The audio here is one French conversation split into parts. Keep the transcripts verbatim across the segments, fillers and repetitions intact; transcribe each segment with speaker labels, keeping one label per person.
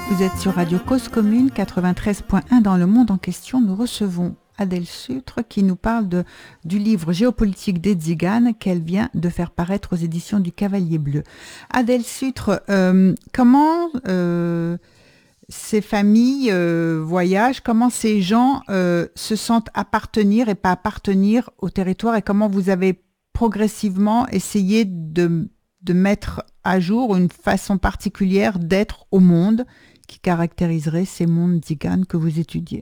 Speaker 1: Vous êtes sur Radio Cause Commune quatre-vingt-treize point un dans le monde en question. Nous recevons Adèle Sutre qui nous parle de, du livre Géopolitique des Tziganes qu'elle vient de faire paraître aux éditions du Cavalier Bleu. Adèle Sutre, euh, comment euh, ces familles euh, voyagent, comment ces gens euh, se sentent appartenir et pas appartenir au territoire et comment vous avez progressivement essayé de, de mettre à jour une façon particulière d'être au monde qui caractériserait ces mondes tziganes que vous étudiez?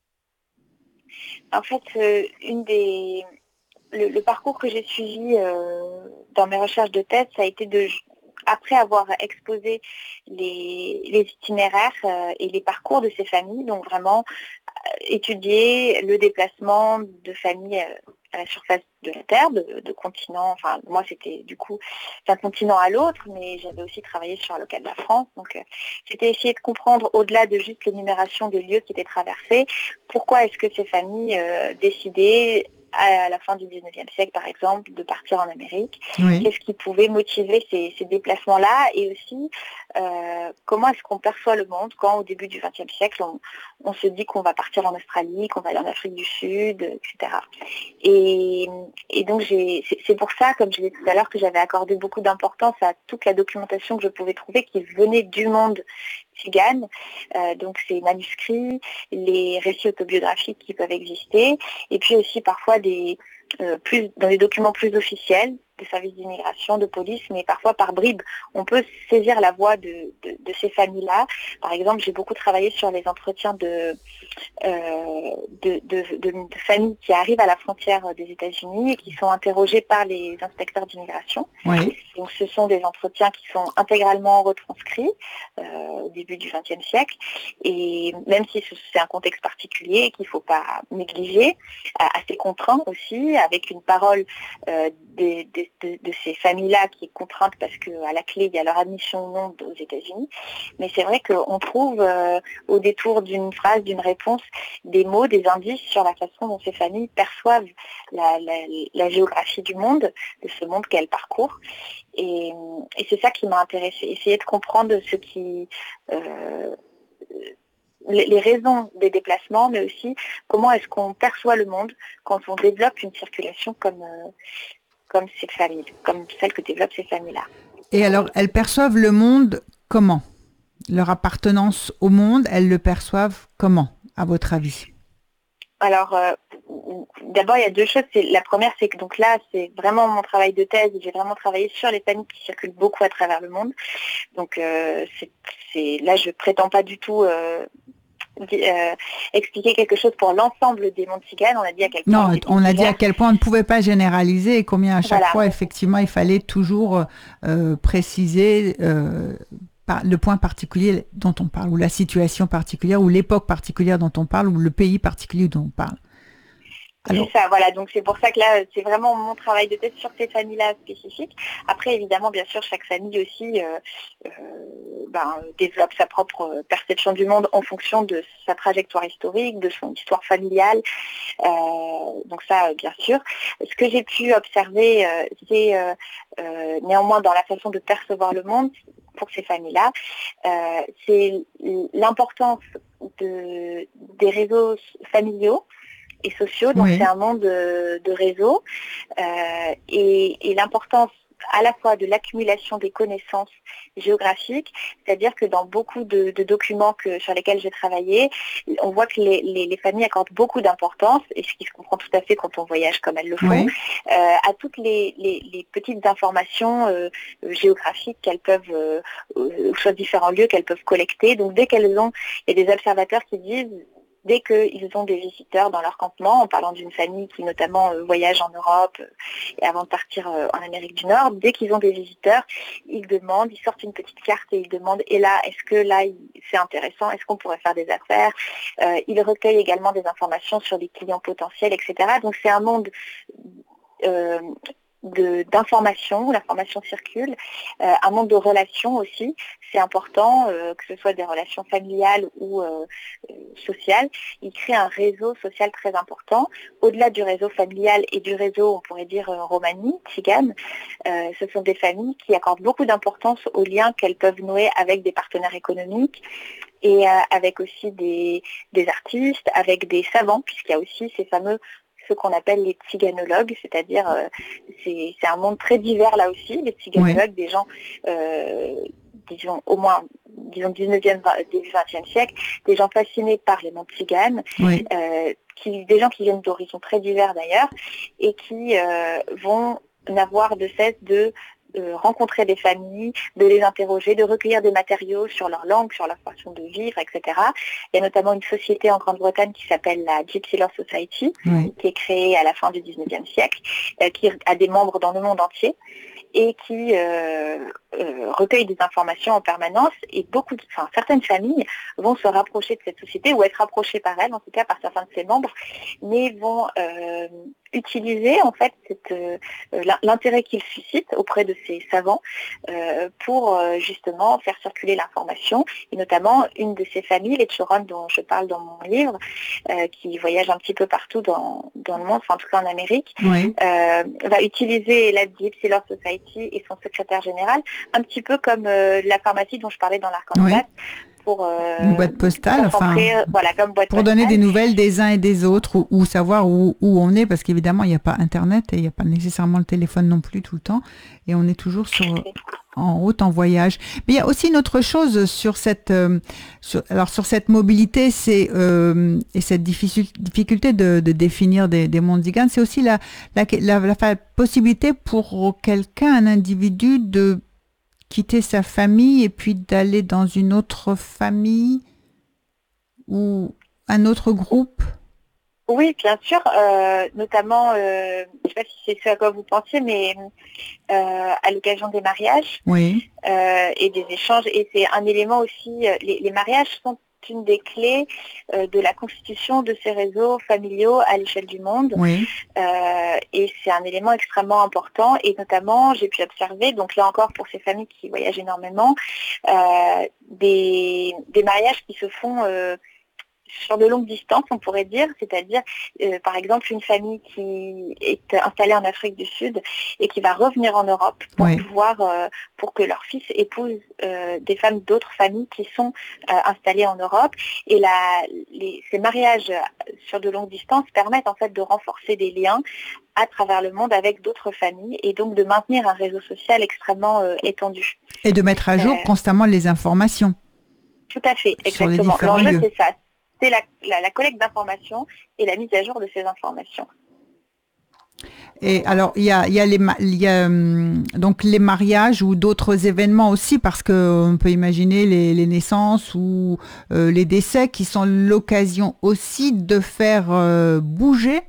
Speaker 2: En fait, euh, une des, le, le parcours que j'ai suivi euh, dans mes recherches de thèse, ça a été de, après avoir exposé les, les itinéraires euh, et les parcours de ces familles, donc vraiment euh, étudier le déplacement de familles euh, à la surface de la Terre, de, de continents, enfin moi c'était du coup d'un continent à l'autre, mais j'avais aussi travaillé sur le cas de la France, donc euh, c'était essayer de comprendre au-delà de juste l'énumération des lieux qui étaient traversés, pourquoi est-ce que ces familles euh, décidaient à la fin du dix-neuvième siècle, par exemple, de partir en Amérique.
Speaker 1: Oui.
Speaker 2: Qu'est-ce qui pouvait motiver ces, ces déplacements-là et aussi euh, comment est-ce qu'on perçoit le monde quand, au début du vingtième siècle, on, on se dit qu'on va partir en Australie, qu'on va aller en Afrique du Sud, et cetera. Et, et donc, j'ai, c'est, c'est pour ça, comme je l'ai dit tout à l'heure, que j'avais accordé beaucoup d'importance à toute la documentation que je pouvais trouver qui venait du monde tzigane, euh, donc ces manuscrits, les récits autobiographiques qui peuvent exister, et puis aussi parfois des, euh, plus, dans des documents plus officiels, des services d'immigration, de police, mais parfois par bribes. On peut saisir la voix de, de, de ces familles-là. Par exemple, j'ai beaucoup travaillé sur les entretiens de, euh, de, de, de, de familles qui arrivent à la frontière des États-Unis et qui sont interrogées par les inspecteurs d'immigration.
Speaker 1: Oui.
Speaker 2: Donc ce sont des entretiens qui sont intégralement retranscrits euh, au début du vingtième siècle, et même si c'est un contexte particulier qu'il ne faut pas négliger, assez contraint aussi, avec une parole euh, des, des, de, de ces familles-là qui est contrainte parce qu'à la clé, il y a leur admission au monde aux États-Unis. Mais c'est vrai qu'on trouve euh, au détour d'une phrase, d'une réponse, des mots, des indices sur la façon dont ces familles perçoivent la, la, la géographie du monde, de ce monde qu'elles parcourent. Et, et c'est ça qui m'a intéressée, essayer de comprendre ce qui... Euh, les raisons des déplacements, mais aussi comment est-ce qu'on perçoit le monde quand on développe une circulation comme, euh, comme ces familles, comme celle que développent ces familles-là.
Speaker 1: Et alors, elles perçoivent le monde comment? Leur appartenance au monde, elles le perçoivent comment, à votre avis?
Speaker 2: Alors, euh, d'abord, il y a deux choses. C'est, la première, c'est que donc là, c'est vraiment mon travail de thèse. J'ai vraiment travaillé sur les familles qui circulent beaucoup à travers le monde. Donc, euh, c'est, c'est, là, je prétends pas du tout... Euh, Euh, expliquer quelque chose pour l'ensemble des mondes tziganes. On a dit à quel point
Speaker 1: non, on a dit à quel point on ne pouvait pas généraliser et combien à chaque voilà. fois, effectivement, il fallait toujours euh, préciser euh, par, le point particulier dont on parle, ou la situation particulière, ou l'époque particulière dont on parle, ou le pays particulier dont on parle.
Speaker 2: Alors... C'est ça, voilà. Donc c'est pour ça que là, c'est vraiment mon travail de thèse sur ces familles-là spécifiques. Après, évidemment, bien sûr, chaque famille aussi euh, euh, ben, développe sa propre perception du monde en fonction de sa trajectoire historique, de son histoire familiale. Euh, donc ça, bien sûr. Ce que j'ai pu observer, euh, c'est euh, euh, néanmoins dans la façon de percevoir le monde pour ces familles-là, euh, c'est l'importance de, des réseaux familiaux et sociaux, donc oui. C'est un monde de, de réseau euh, et, et l'importance à la fois de l'accumulation des connaissances géographiques, c'est-à-dire que dans beaucoup de, de documents que, sur lesquels j'ai travaillé, on voit que les, les, les familles accordent beaucoup d'importance, et ce qui se comprend tout à fait quand on voyage comme elles le font, oui. euh, à toutes les, les, les petites informations euh, géographiques qu'elles peuvent, euh, sur différents lieux qu'elles peuvent collecter. Donc dès qu'elles ont, il y a des observateurs qui disent, dès qu'ils ont des visiteurs dans leur campement, en parlant d'une famille qui notamment euh, voyage en Europe euh, et avant de partir euh, en Amérique du Nord, dès qu'ils ont des visiteurs, ils demandent, ils sortent une petite carte et ils demandent, et là, est-ce que là, c'est intéressant, est-ce qu'on pourrait faire des affaires euh, Ils recueillent également des informations sur les clients potentiels, et cetera. Donc c'est un monde... Euh, de, d'information, l'information circule, euh, un monde de relations aussi, c'est important, euh, que ce soit des relations familiales ou euh, euh, sociales. Il crée un réseau social très important. Au-delà du réseau familial et du réseau, on pourrait dire euh, Romani, Tzigane, euh, ce sont des familles qui accordent beaucoup d'importance aux liens qu'elles peuvent nouer avec des partenaires économiques et euh, avec aussi des, des artistes, avec des savants, puisqu'il y a aussi ces fameux ce qu'on appelle les tziganologues, c'est-à-dire euh, c'est, c'est un monde très divers là aussi, les tziganologues, oui. Des gens, euh, disons au moins, disons dix-neuvième, début vingtième siècle, des gens fascinés par les mondes tziganes, oui. euh, qui, des gens qui viennent d'horizons très divers d'ailleurs, et qui euh, vont n'avoir de cesse de de rencontrer des familles, de les interroger, de recueillir des matériaux sur leur langue, sur leur façon de vivre, et cetera. Il y a notamment une société en Grande-Bretagne qui s'appelle la Gypsy Law Society, oui. qui est créée à la fin du dix-neuvième siècle, euh, qui a des membres dans le monde entier et qui euh, euh, recueille des informations en permanence. Et beaucoup, de, enfin, certaines familles vont se rapprocher de cette société ou être approchées par elle, en tout cas par certains de ses membres, mais vont euh, utiliser en fait cette, euh, l'intérêt qu'il suscite auprès de ces savants euh, pour euh, justement faire circuler l'information. Et notamment une de ces familles, les Choron dont je parle dans mon livre, euh, qui voyage un petit peu partout dans, dans le monde, enfin en tout cas en Amérique, oui. euh, va utiliser la Gypsy Law Society et son secrétaire général, un petit peu comme euh, la pharmacie dont je parlais dans l'Arkansas. Oui. Pour, euh,
Speaker 1: une boîte postale, enfin,
Speaker 2: voilà, comme boîte
Speaker 1: pour
Speaker 2: postale.
Speaker 1: Donner des nouvelles des uns et des autres, ou, ou savoir où, où on est, parce qu'évidemment, il n'y a pas Internet et il n'y a pas nécessairement le téléphone non plus tout le temps, et on est toujours sur, en route, en voyage. Mais il y a aussi une autre chose sur cette, euh, sur, alors sur cette mobilité, c'est euh, et cette difficulté de, de définir des, des mondes tziganes, c'est aussi la, la, la, la, la possibilité pour quelqu'un, un individu, de quitter sa famille et puis d'aller dans une autre famille ou un autre groupe.
Speaker 2: Oui, bien sûr, euh, notamment, euh, je ne sais pas si c'est ce à quoi vous pensiez, mais euh, à l'occasion des mariages
Speaker 1: oui.
Speaker 2: euh, et des échanges. Et c'est un élément aussi, les, les mariages sont une des clés euh, de la constitution de ces réseaux familiaux à l'échelle du monde.
Speaker 1: Oui.
Speaker 2: Euh, et c'est un élément extrêmement important. Et notamment, j'ai pu observer, donc là encore pour ces familles qui voyagent énormément, euh, des, des mariages qui se font euh, sur de longues distances, on pourrait dire, c'est-à-dire euh, par exemple une famille qui est installée en Afrique du Sud et qui va revenir en Europe pour oui. pouvoir, euh, pour que leur fils épouse euh, des femmes d'autres familles qui sont euh, installées en Europe. Et la, les, ces mariages sur de longues distances permettent en fait de renforcer des liens à travers le monde avec d'autres familles et donc de maintenir un réseau social extrêmement euh, étendu.
Speaker 1: Et de mettre à jour euh, constamment les informations.
Speaker 2: Tout à fait, exactement. L'enjeu, c'est ça. C'est la, la, la collecte d'informations et la mise à jour de ces informations.
Speaker 1: Et alors, il y a, il y a, les, il y a hum, donc les mariages ou d'autres événements aussi, parce qu'on peut imaginer les, les naissances ou euh, les décès qui sont l'occasion aussi de faire euh, bouger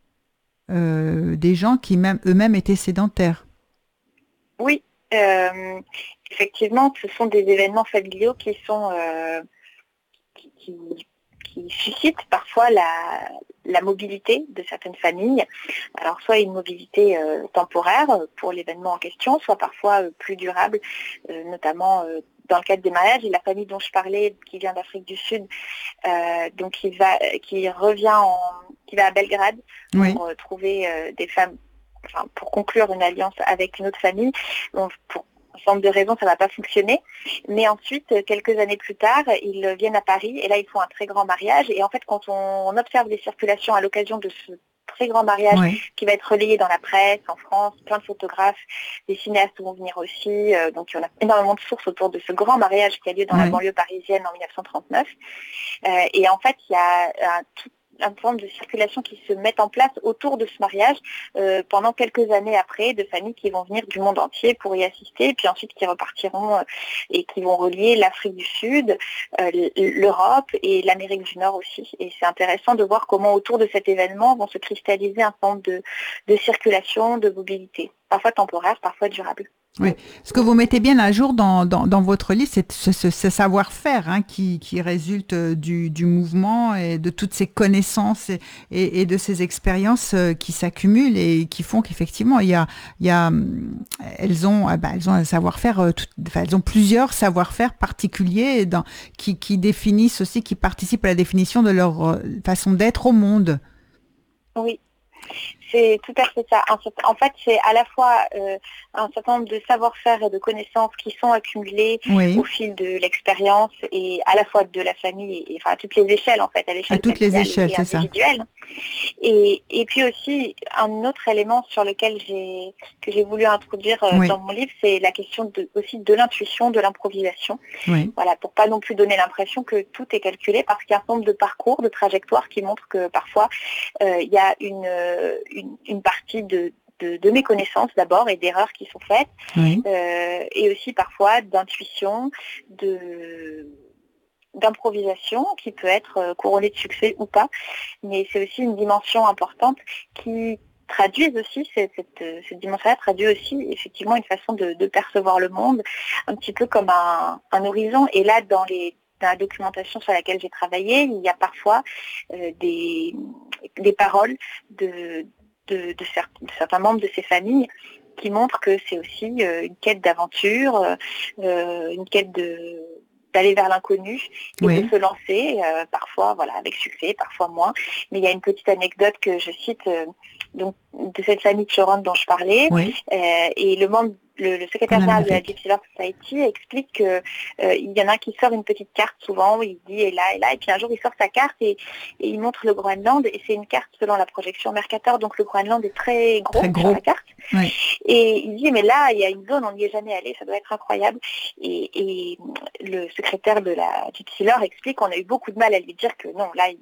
Speaker 1: euh, des gens qui même, eux-mêmes étaient sédentaires.
Speaker 2: Oui, euh, effectivement, ce sont des événements familiaux qui sont... Euh, qui, qui qui suscite parfois la, la mobilité de certaines familles. Alors soit une mobilité euh, temporaire pour l'événement en question, soit parfois euh, plus durable, euh, notamment euh, dans le cadre des mariages. Et la famille dont je parlais, qui vient d'Afrique du Sud, euh, donc qui va, qui revient en, qui va à Belgrade pour oui. euh, trouver euh, des femmes, enfin pour conclure une alliance avec une autre famille, donc pour un certain nombre de raisons, ça ne va pas fonctionner. Mais ensuite, quelques années plus tard, ils viennent à Paris et là, ils font un très grand mariage. Et en fait, quand on observe les circulations à l'occasion de ce très grand mariage oui. qui va être relayé dans la presse, en France, plein de photographes, des cinéastes vont venir aussi. Euh, donc, il y en a énormément de sources autour de ce grand mariage qui a lieu dans oui. la banlieue parisienne en mille neuf cent trente-neuf. Euh, et en fait, il y a un tout une forme de circulation qui se met en place autour de ce mariage euh, pendant quelques années après, de familles qui vont venir du monde entier pour y assister, et puis ensuite qui repartiront euh, et qui vont relier l'Afrique du Sud, euh, l'Europe et l'Amérique du Nord aussi. Et c'est intéressant de voir comment autour de cet événement vont se cristalliser un certain nombre de, de circulations, de mobilité, parfois temporaires, parfois durables.
Speaker 1: Oui, ce que vous mettez bien à jour dans, dans, dans votre livre, c'est ce, ce, ce savoir-faire hein, qui, qui résulte du, du mouvement et de toutes ces connaissances et, et, et de ces expériences qui s'accumulent et qui font qu'effectivement, il y a, il y a, elles ont, bah, elles ont un savoir-faire, tout, enfin, elles ont plusieurs savoir-faire particuliers dans, qui, qui définissent aussi, qui participent à la définition de leur façon d'être au monde.
Speaker 2: Oui. C'est tout à fait ça. En fait, c'est à la fois euh, un certain nombre de savoir-faire et de connaissances qui sont accumulées oui. au fil de l'expérience et à la fois de la famille, et, et enfin à toutes les échelles en fait, à l'échelle
Speaker 1: à toutes les échelles,
Speaker 2: et individuelle. Et, et puis aussi un autre élément sur lequel j'ai que j'ai voulu introduire euh, oui. dans mon livre, c'est la question de, aussi de l'intuition, de l'improvisation. Oui. Voilà, pour pas non plus donner l'impression que tout est calculé, parce qu'il y a un nombre de parcours, de trajectoires qui montrent que parfois euh, il y a une, une Une, une partie de, de, de mes connaissances d'abord et d'erreurs qui sont faites, oui. euh, et aussi parfois d'intuition, de, d'improvisation qui peut être couronnée de succès ou pas, mais c'est aussi une dimension importante qui traduit aussi, cette, cette, cette dimension-là traduit aussi effectivement une façon de, de percevoir le monde, un petit peu comme un, un horizon, et là dans les dans la documentation sur laquelle j'ai travaillé, il y a parfois euh, des, des paroles de De, de, cer- de certains membres de ces familles qui montrent que c'est aussi euh, une quête d'aventure, euh, une quête de, d'aller vers l'inconnu et oui. de se lancer, euh, parfois voilà, avec succès, parfois moins. Mais il y a une petite anecdote que je cite euh, donc, de cette famille de Choron dont je parlais, oui. euh, et le membre Le, le secrétaire général de la Deep Silver Society explique qu'il euh, y en a un qui sort une petite carte souvent où il dit et là et là, et puis un jour il sort sa carte et, et il montre le Groenland, et c'est une carte selon la projection Mercator, donc le Groenland est très gros,
Speaker 1: très gros.
Speaker 2: sur la carte, oui. Et il dit mais là il y a une zone, on n'y est jamais allé, ça doit être incroyable, et, et le secrétaire de la Deep Silver explique qu'on a eu beaucoup de mal à lui dire que non, là il